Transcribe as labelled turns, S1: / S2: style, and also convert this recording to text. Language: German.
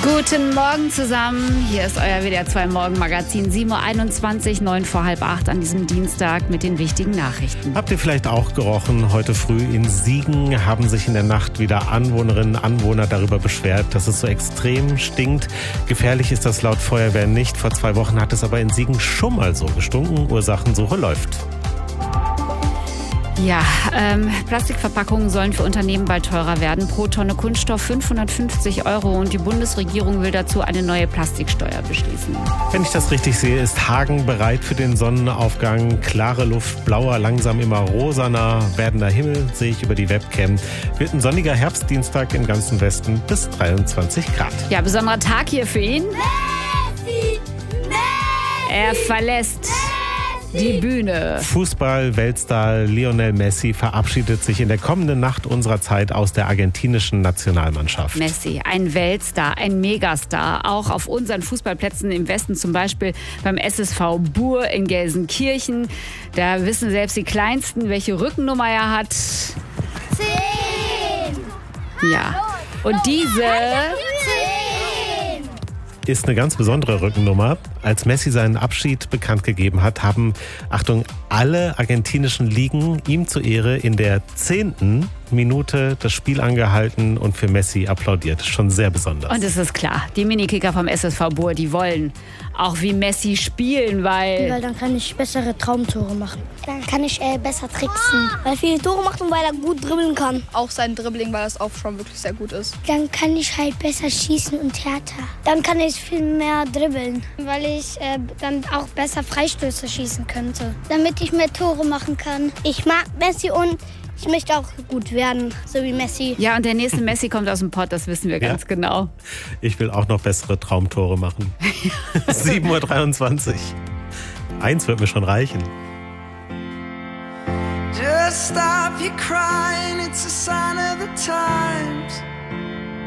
S1: Guten Morgen zusammen. Hier ist euer WDR 2 Morgenmagazin. 7.21 Uhr, 9 vor halb 8 an diesem Dienstag mit den wichtigen Nachrichten.
S2: Habt ihr vielleicht auch gerochen? Heute früh in Siegen haben sich in der Nacht wieder Anwohnerinnen und Anwohner darüber beschwert, dass es so extrem stinkt. Gefährlich ist das laut Feuerwehr nicht. Vor 2 Wochen hat es aber in Siegen schon mal so gestunken. Ursachensuche läuft.
S1: Ja, Plastikverpackungen sollen für Unternehmen bald teurer werden. Pro Tonne Kunststoff 550 € und die Bundesregierung will dazu eine neue Plastiksteuer beschließen.
S2: Wenn ich das richtig sehe, ist Hagen bereit für den Sonnenaufgang. Klare Luft, blauer, langsam immer rosaner werdender Himmel sehe ich über die Webcam. Wird ein sonniger Herbstdienstag im ganzen Westen bis 23 Grad.
S1: Ja, besonderer Tag hier für ihn.
S3: Messi!
S1: Er verlässt die Bühne.
S2: Fußball-Weltstar Lionel Messi verabschiedet sich in der kommenden Nacht unserer Zeit aus der argentinischen Nationalmannschaft.
S1: Messi, ein Weltstar, ein Megastar. Auch auf unseren Fußballplätzen im Westen, zum Beispiel beim SSV Buhr in Gelsenkirchen. Da wissen selbst die Kleinsten, welche Rückennummer er hat.
S3: 10!
S1: Ja. Und diese
S2: ist eine ganz besondere Rückennummer. Als Messi seinen Abschied bekannt gegeben hat, haben, Achtung, alle argentinischen Ligen ihm zur Ehre in der 10. Minute das Spiel angehalten und für Messi applaudiert. Schon sehr besonders.
S1: Und es ist klar, die Minikicker vom SSV Buhr, die wollen auch wie Messi spielen, weil
S4: dann kann ich bessere Traumtore machen.
S3: Dann kann ich besser tricksen.
S4: Weil er viele Tore macht und weil er gut dribbeln kann.
S5: Auch sein Dribbling, weil das auch schon wirklich sehr gut ist.
S3: Dann kann ich halt besser schießen und härter.
S4: Dann kann ich viel mehr dribbeln.
S3: Weil ich dann auch besser Freistöße schießen könnte. Damit ich mehr Tore machen kann.
S4: Ich mag Messi und ich möchte auch gut werden, so wie Messi.
S1: ja, und der nächste Messi kommt aus dem Pott, das wissen wir ganz genau.
S2: Ich will auch noch bessere Traumtore machen. 7.23 Uhr. Eins wird mir schon reichen.
S6: Just stop your crying, it's a sign of the times.